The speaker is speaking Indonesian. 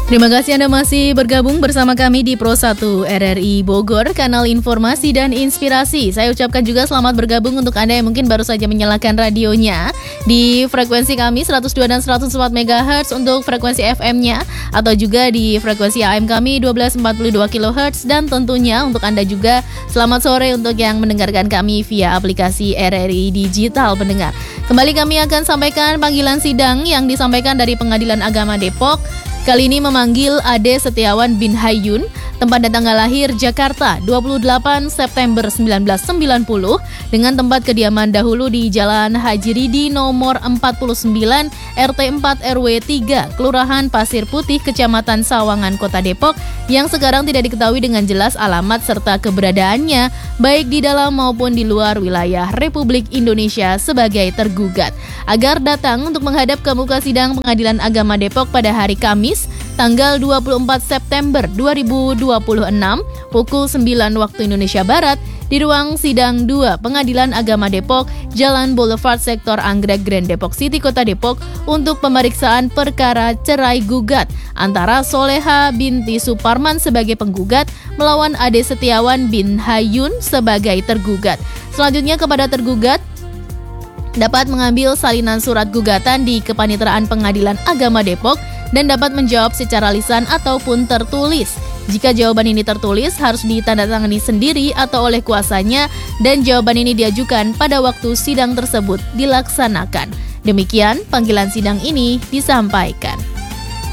Terima kasih Anda masih bergabung bersama kami di Pro 1 RRI Bogor, kanal informasi dan inspirasi. Saya ucapkan juga selamat bergabung untuk Anda yang mungkin baru saja menyalakan radionya di frekuensi kami 102 dan 104 MHz untuk frekuensi FM-nya, atau juga di frekuensi AM kami 1242 kHz. Dan tentunya untuk Anda juga selamat sore untuk yang mendengarkan kami via aplikasi RRI Digital pendengar. Kembali kami akan sampaikan panggilan sidang yang disampaikan dari Pengadilan Agama Depok. Kali ini memanggil Ade Setiawan bin Hayyun, tempat dan tanggal lahir Jakarta 28 September 1990, dengan tempat kediaman dahulu di Jalan Haji Ridi nomor 49 RT 4 RW 3 Kelurahan Pasir Putih, Kecamatan Sawangan, Kota Depok, yang sekarang tidak diketahui dengan jelas alamat serta keberadaannya baik di dalam maupun di luar wilayah Republik Indonesia sebagai tergugat, agar datang untuk menghadap ke muka sidang Pengadilan Agama Depok pada hari Kamis tanggal 24 September 2026 pukul 9 waktu Indonesia Barat di ruang sidang 2 Pengadilan Agama Depok, Jalan Boulevard Sektor Anggrek Grand Depok City, Kota Depok, untuk pemeriksaan perkara cerai gugat antara Soleha binti Suparman sebagai penggugat melawan Ade Setiawan bin Hayyun sebagai tergugat. Selanjutnya kepada tergugat dapat mengambil salinan surat gugatan di Kepanitraan Pengadilan Agama Depok dan dapat menjawab secara lisan ataupun tertulis. Jika jawaban ini tertulis, harus ditandatangani sendiri atau oleh kuasanya, dan jawaban ini diajukan pada waktu sidang tersebut dilaksanakan. Demikian panggilan sidang ini disampaikan.